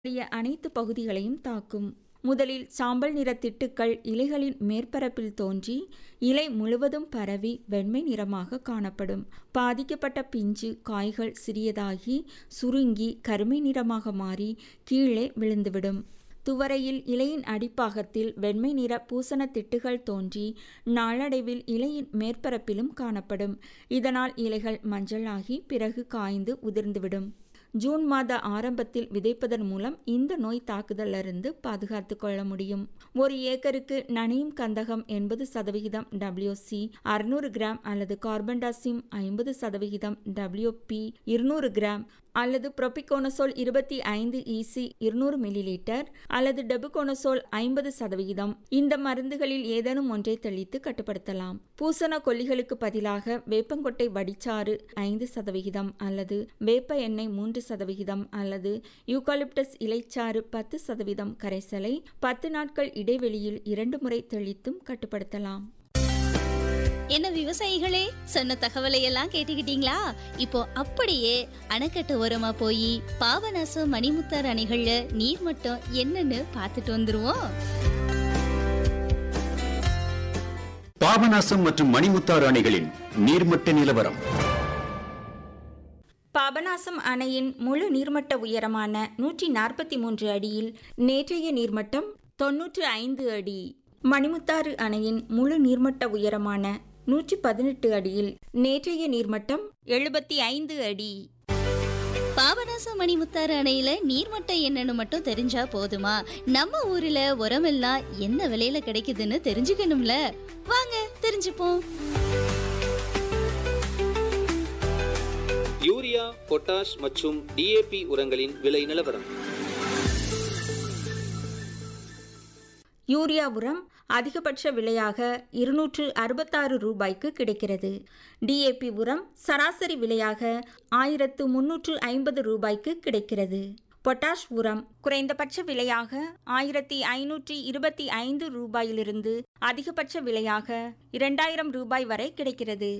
அனைத்து பகுதிகளையும் தாக்கும். முதலில் சாம்பல் நிற திட்டுக்கள் இலைகளின் மேற்பரப்பில் தோன்றி இலை முழுவதும் பரவி வெண்மை நிறமாக காணப்படும். பாதிக்கப்பட்ட பிஞ்சு காய்கள் சிறியதாகி சுருங்கி கருமை நிறமாக மாறி கீழே விழுந்துவிடும். துவரையில் இலையின் அடிப்பாகத்தில் வெண்மை நிற பூசண திட்டுகள் தோன்றி நாளடைவில் இலையின் மேற்பரப்பிலும் காணப்படும். இதனால் இலைகள் மஞ்சளாகி பிறகு காய்ந்து உதிர்ந்துவிடும். ஜூன் மாத ஆரம்பத்தில் விதைப்பதன் மூலம் இந்த நோய் தாக்குதலிருந்து பாதுகாத்து கொள்ள முடியும். ஒரு ஏக்கருக்கு நனையும் கந்தகம் 80% WC 600 கிராம் அல்லது கார்பன்டாசிம் 50% WP 200 கிராம் அல்லது புரோபிகோனசோல் 25 EC 200 மில்லிலிட்டர் அல்லது டெபுகோனசோல் 50%. இந்த மருந்துகளில் ஏதேனும் ஒன்றை தெளித்து கட்டுப்படுத்தலாம். பூசண கொல்லிகளுக்கு பதிலாக வேப்பங்கொட்டை வடிச்சாறு 5% அல்லது வேப்ப எண்ணெய் 3% அல்லது யூகாலிப்டஸ் இலைச்சாறு 10% கரைசலை 10 நாட்கள் இடைவெளியில் 2 முறை தெளித்தும் கட்டுப்படுத்தலாம். என்ன விவசாயிகளே, சொன்ன தகவலை எல்லாம் கேட்டுக்கிட்டீங்களா? இப்போ அப்படியே அணைக்கட்டு ஓரமா போய் பாபநாசம் மணிமுத்தாறு அணைகள்ல நீர்மட்டம் என்னன்னு பார்த்துட்டு வந்துருவோம். பாபநாசம் மற்றும் மணிமுத்தாறு அணைகளின் நீர்மட்ட நிலவரம். பாபநாசம் அணையின் முழு நீர்மட்ட உயரமான 143 அடியில் நேற்றைய நீர்மட்டம் 95 அடி. மணிமுத்தாறு அணையின் முழு நீர்மட்ட உயரமான 118 அடியில் நேற்றைய நீர்மட்டம் 75 அடி. பாபநாசம் மணிமுத்தாறு அணையில நீர்மட்டம் என்னன்னு மட்டும் தெரிஞ்சா போதுமா? நம்ம ஊர்ல உரமெல்லாம் என்ன விலையில கிடைக்குதுன்னு தெரிஞ்சுக்கணும்ல. வாங்க தெரிஞ்சுப்போம். யூரியா, பொட்டாஷ் மற்றும் DAP உரங்களின் விலை நிலவரம். யூரியா உரம் அதிகபட்ச விலையாக 266 ரூபாய்க்கு கிடைக்கிறது. DAP உரம் சராசரி விலையாக 1350 ரூபாய்க்கு கிடைக்கிறது. பொட்டாஷ் உரம் குறைந்தபட்ச விலையாக 1525 ரூபாயிலிருந்து அதிகபட்ச விலையாக 2000 ரூபாய் வரை கிடைக்கிறது.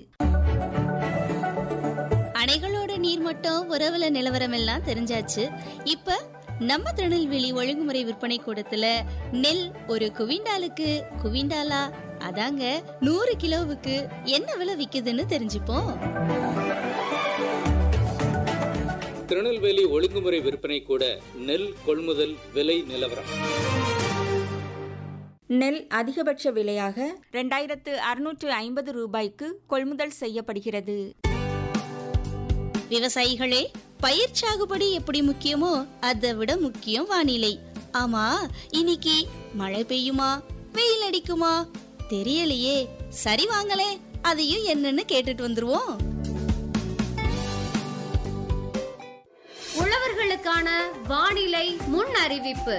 அணைகளோட நீர்மட்டம் உறவுல நிலவரம் எல்லாம் தெரிஞ்சாச்சு. இப்ப நம்ம திருநெல்வேலி ஒழுங்குமுறை விற்பனை கூடத்துல நெல் ஒரு குவிண்டாலா அதாங்க 100 கிலோவுக்கு என்ன விலை விக்குதுன்னு தெரிஞ்சுப்போம். திருநெல்வேலி ஒழுங்குமுறை விற்பனை கூட நெல் கொள்முதல் விலை நிலவரம். நெல் அதிகபட்ச விலையாக 2650 ரூபாய்க்கு கொள்முதல் செய்யப்படுகிறது. விவசாயிகளே, பயிர் சாகுபடி எப்படி முக்கியமோ அதை விட முக்கியம் வானிலை. ஆமா, இன்னைக்கு மழை பெய்யுமா வெயில் அடிக்குமா தெரியலையே. சரி வாங்களே, அதையும் என்னன்னு கேட்டுட்டு வந்துருவோம். உழவர்களுக்கான வானிலை முன் அறிவிப்பு.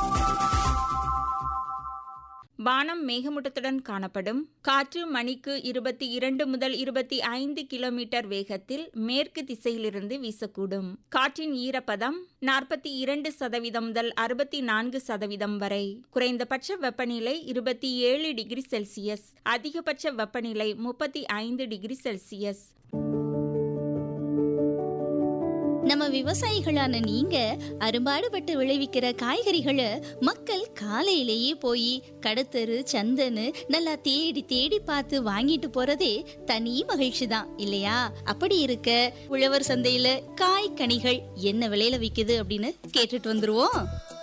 வானம் மேகமூட்டத்துடன் காணப்படும். காற்று மணிக்கு 22 முதல் 25 கிலோமீட்டர் வேகத்தில் மேற்கு திசையிலிருந்து வீசக்கூடும். காற்றின் ஈரப்பதம் 42% முதல் 64% வரை. குறைந்தபட்ச வெப்பநிலை 27 டிகிரி செல்சியஸ், அதிகபட்ச வெப்பநிலை 35 டிகிரி செல்சியஸ். நம்ம விவசாயிகளான நீங்க அரும்பாடுபட்டு விளைவிக்கிற காய்கறிகளை மக்கள் காலையிலேயே போய் கடத்தரு சந்தன்னு நல்லா தேடி தேடி பார்த்து வாங்கிட்டு போறதே தனி மகிழ்ச்சி தான் இல்லையா? அப்படி இருக்க உழவர் சந்தையில காய் கனிகள் என்ன விலையில விக்குது அப்படின்னு கேட்டுட்டு வந்துருவோம்.